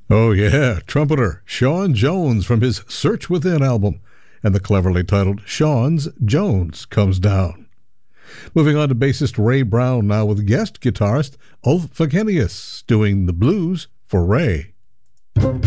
Oh, yeah, trumpeter Sean Jones from his Search Within album, and the cleverly titled Sean's Jones Comes Down. Moving on to bassist Ray Brown now with guest guitarist Ulf Fagenius doing the blues for Ray.